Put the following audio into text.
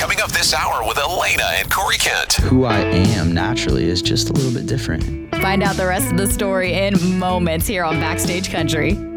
Coming up this hour with Elena and Corey Kent. Who I am naturally is just a little bit different. Find out the rest of the story in moments here on Backstage Country.